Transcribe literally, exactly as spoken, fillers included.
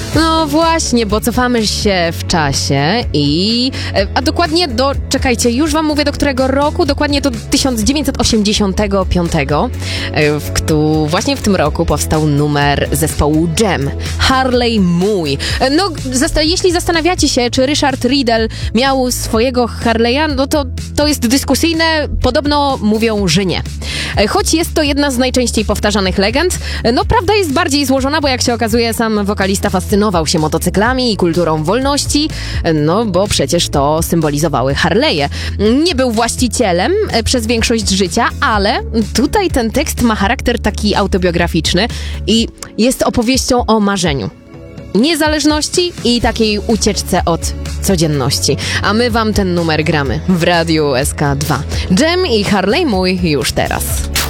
No właśnie, bo cofamy się w czasie i... A dokładnie do... Czekajcie, już wam mówię do którego roku? Dokładnie do tysiąc dziewięćset osiemdziesiątego piątego, w którym właśnie w tym roku powstał numer zespołu Jam. Harley Mój. No, zasta- jeśli zastanawiacie się, czy Richard Riddle miał swojego Harley'a, no to to jest dyskusyjne. Podobno mówią, że nie. Choć jest to jedna z najczęściej powtarzanych legend, no prawda jest bardziej złożona, bo jak się okazuje, sam wokalista fascynował się motocyklami i kulturą wolności, no bo przecież to symbolizowały Harley'e. Nie był właścicielem przez większość życia, ale tutaj ten tekst ma charakter taki autobiograficzny i jest opowieścią o marzeniu, niezależności i takiej ucieczce od codzienności. A my wam ten numer gramy w Radiu S K dwa. Jam i Harley Mój już teraz.